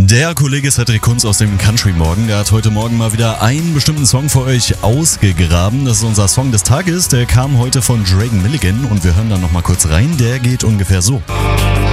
Der Kollege Cedric Kunz aus dem Country Morgen, der hat heute Morgen mal wieder einen bestimmten Song für euch ausgegraben. Das ist unser Song des Tages, der kam heute von Dragon Milligan und wir hören dann nochmal kurz rein. Der geht ungefähr so.